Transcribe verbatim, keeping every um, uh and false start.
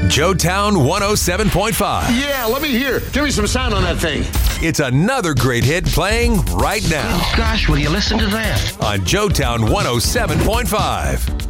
Joetown one oh seven point five. Yeah, let me hear. Give me some sound on that thing. It's another great hit playing right now. Gosh, will you listen to that? On Joetown one oh seven point five.